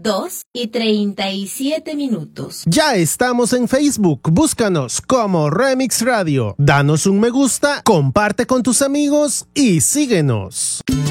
2:37. Ya estamos en Facebook, búscanos como Remix Radio. Danos un me gusta, comparte con tus amigos y síguenos.